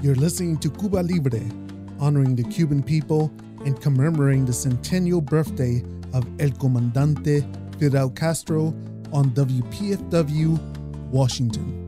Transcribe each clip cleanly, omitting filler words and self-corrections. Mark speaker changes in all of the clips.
Speaker 1: You're listening to Cuba Libre, honoring the Cuban people and commemorating the centennial birthday of El Comandante Fidel Castro on WPFW, Washington.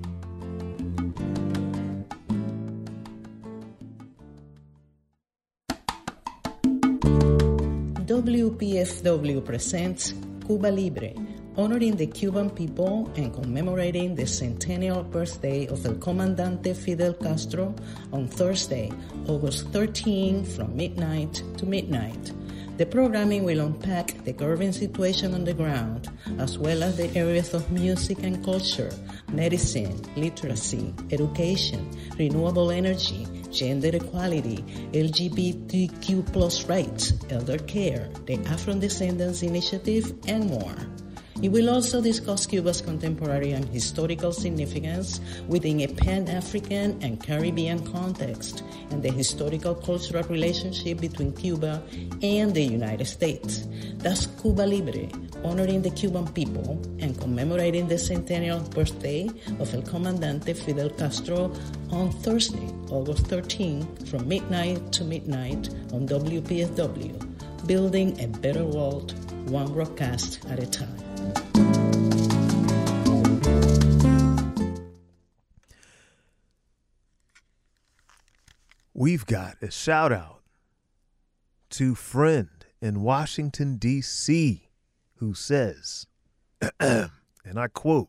Speaker 2: WPFW presents Cuba Libre, honoring the Cuban people and commemorating the centennial birthday of El Comandante Fidel Castro on Thursday, August 13 from midnight to midnight. The programming will unpack the current situation on the ground, as well as the areas of music and culture, medicine, literacy, education, renewable energy, gender equality, LGBTQ plus rights, elder care, the Afro-Descendants Initiative, and more. It will also discuss Cuba's contemporary and historical significance within a Pan-African and Caribbean context and the historical cultural relationship between Cuba and the United States. That's Cuba Libre, honoring the Cuban people and commemorating the centennial birthday of El Comandante Fidel Castro on Thursday, August 13, from midnight to midnight on WPFW, building a better world, one broadcast at a time.
Speaker 3: We've got a shout out to friend in Washington, D.C., who says, and I quote,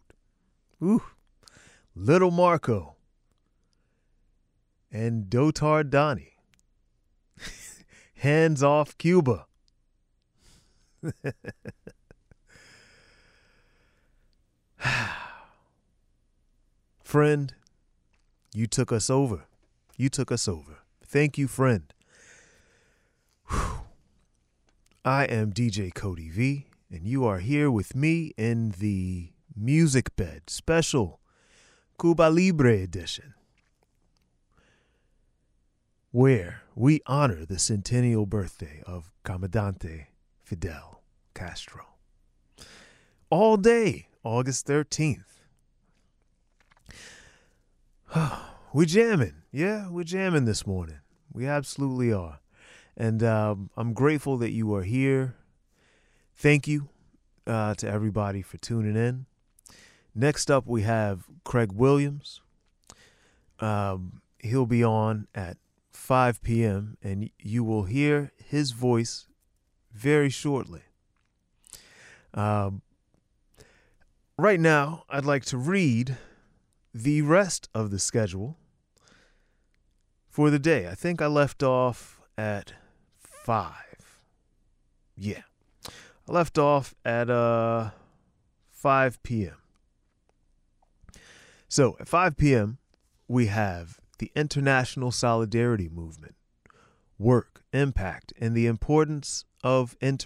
Speaker 3: Little Marco and Dotard Donnie, hands off Cuba. Friend, you took us over. You took us over. Thank you, friend. Whew. I am DJ Cody V, and you are here with me in the Music Bed special Cuba Libre edition, where we honor the centennial birthday of Comandante Fidel Castro. All day, August 13th. We're jamming. Yeah, we're jamming this morning. We absolutely are. And I'm grateful that you are here. Thank you to everybody for tuning in. Next up, we have Craig Williams. He'll be on at 5 p.m., and you will hear his voice very shortly. Right now, I'd like to read the rest of the schedule for the day. I think I left off at 5. Yeah. I left off at 5 p.m. So at 5 p.m., we have the International Solidarity Movement, work, impact, and the importance of